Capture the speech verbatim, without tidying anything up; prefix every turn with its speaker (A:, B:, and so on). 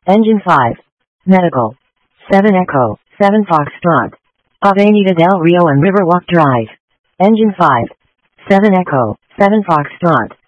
A: Engine five. Medical. seven Echo, seven Foxtrot. Avenida del Rio and Riverwalk Drive. Engine five. seven Echo, seven Foxtrot.